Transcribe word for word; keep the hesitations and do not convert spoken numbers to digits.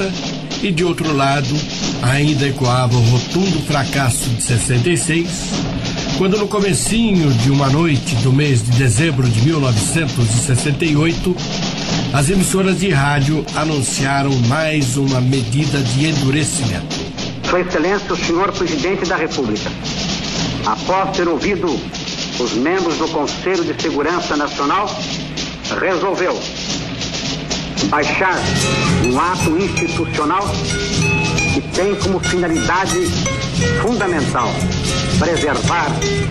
sessenta e, de outro lado, ainda ecoava o rotundo fracasso de sessenta e seis, quando no comecinho de uma noite do mês de dezembro de mil novecentos e sessenta e oito, as emissoras de rádio anunciaram mais uma medida de endurecimento. Sua Excelência, o senhor Presidente da República, após ter ouvido os membros do Conselho de Segurança Nacional, resolveu baixar um ato institucional que tem como finalidade fundamental preservar